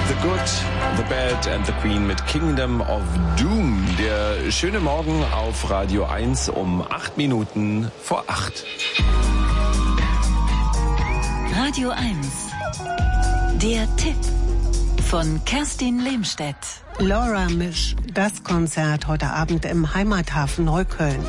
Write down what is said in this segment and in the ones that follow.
The Good, The Bad and The Queen mit Kingdom of Doom. Der schöne Morgen auf Radio 1 um 8 Minuten vor 8. Radio 1. Der Tipp von Kerstin Lehmstedt. Laura Misch, das Konzert heute Abend im Heimathafen Neukölln.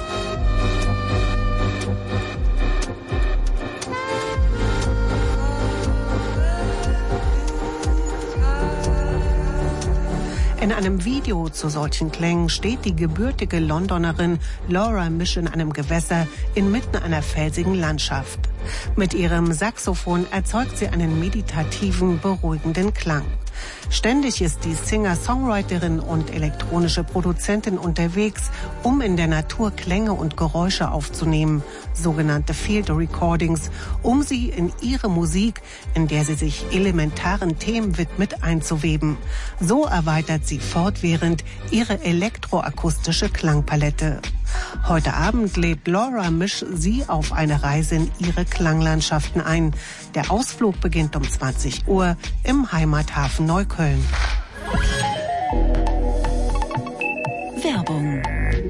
In einem Video zu solchen Klängen steht die gebürtige Londonerin Laura Misch in einem Gewässer inmitten einer felsigen Landschaft. Mit ihrem Saxophon erzeugt sie einen meditativen, beruhigenden Klang. Ständig ist die Singer-Songwriterin und elektronische Produzentin unterwegs, um in der Natur Klänge und Geräusche aufzunehmen, sogenannte Field Recordings, um sie in ihre Musik, in der sie sich elementaren Themen widmet, einzuweben. So erweitert sie fortwährend ihre elektroakustische Klangpalette. Heute Abend lädt Laura Misch sie auf eine Reise in ihre Klanglandschaften ein. Der Ausflug beginnt um 20 Uhr im Heimathafen Neukölln. Werbung.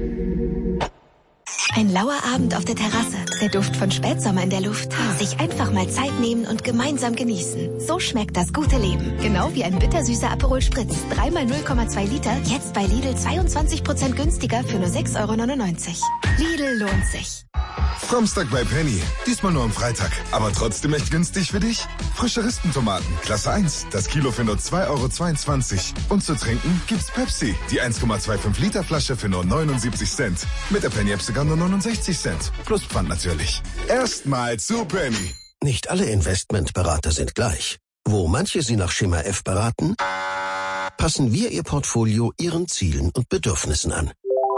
Ein lauer Abend auf der Terrasse, der Duft von Spätsommer in der Luft. Sich einfach mal Zeit nehmen und gemeinsam genießen. So schmeckt das gute Leben. Genau wie ein bittersüßer Aperol Spritz. 3x 0,2 Liter, jetzt bei Lidl 22% günstiger für nur 6,99 €. Lidl lohnt sich. Samstag bei Penny. Diesmal nur am Freitag. Aber trotzdem echt günstig für dich? Frische Rispentomaten. Klasse 1. Das Kilo für nur 2,22 €. Und zu trinken gibt's Pepsi. Die 1,25 Liter Flasche für nur 79 Cent. Mit der Penny-App sogar nur 69 Cent. Plus Pfand natürlich. Erstmal zu Penny. Nicht alle Investmentberater sind gleich. Wo manche Sie nach Schema F beraten, passen wir Ihr Portfolio Ihren Zielen und Bedürfnissen an.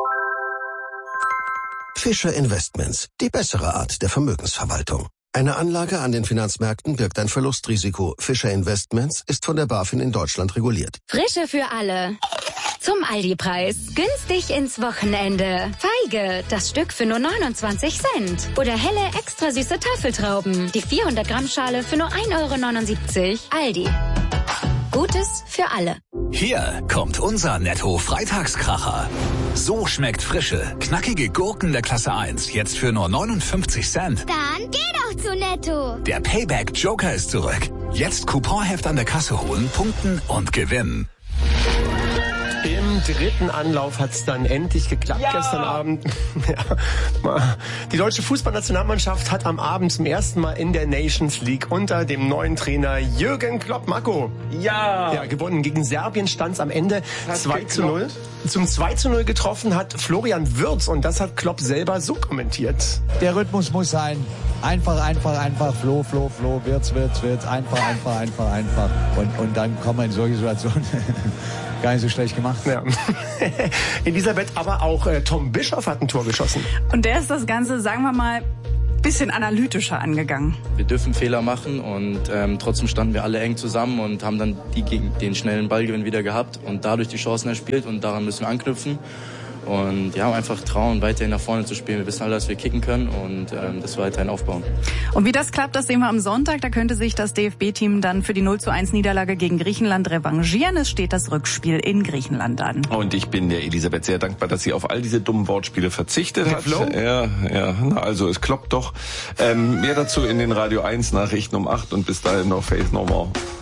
Fischer Investments, die bessere Art der Vermögensverwaltung. Eine Anlage an den Finanzmärkten birgt ein Verlustrisiko. Fischer Investments ist von der BaFin in Deutschland reguliert. Frische für alle. Zum Aldi-Preis. Günstig ins Wochenende. Feige, das Stück für nur 29 Cent. Oder helle, extra süße Tafeltrauben. Die 400 Gramm Schale für nur 1,79 €. Aldi. Gutes für alle. Hier kommt unser Netto-Freitagskracher. So schmeckt frische, knackige Gurken der Klasse 1. Jetzt für nur 59 Cent. Dann geh doch zu Netto. Der Payback-Joker ist zurück. Jetzt Couponheft an der Kasse holen, punkten und gewinnen. Im dritten Anlauf hat es dann endlich geklappt gestern Abend. Ja. Die deutsche Fußballnationalmannschaft hat am Abend zum ersten Mal in der Nations League unter dem neuen Trainer Jürgen Klopp, Marco, gewonnen. Gegen Serbien stand es am Ende 2:0. Zum 2:0 getroffen hat Florian Wirtz und das hat Klopp selber so kommentiert. Der Rhythmus muss sein. Einfach. Flo, Wirtz. Einfach. Und dann kommen wir in solche Situationen. Gar nicht so schlecht gemacht. Ja. Elisabeth, aber auch Tom Bischoff hat ein Tor geschossen. Und der ist das Ganze, sagen wir mal, bisschen analytischer angegangen. Wir dürfen Fehler machen und trotzdem standen wir alle eng zusammen und haben dann den schnellen Ballgewinn wieder gehabt und dadurch die Chancen erspielt und daran müssen wir anknüpfen. Und ja, einfach trauen, weiterhin nach vorne zu spielen. Wir wissen alle, dass wir kicken können und das weiterhin aufbauen. Und wie das klappt, das sehen wir am Sonntag. Da könnte sich das DFB-Team dann für die 0:1 Niederlage gegen Griechenland revanchieren. Es steht das Rückspiel in Griechenland an. Und ich bin der Elisabeth sehr dankbar, dass sie auf all diese dummen Wortspiele verzichtet hat. Ja, na also es kloppt doch. Mehr dazu in den Radio 1 Nachrichten um 8 und bis dahin noch Faith No More.